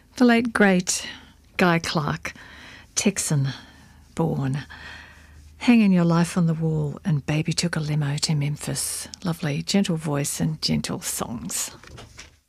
The late, great Guy Clark, Texan born. Hanging Your Life on the Wall and Baby Took a Limo to Memphis. Lovely, gentle voice and gentle songs.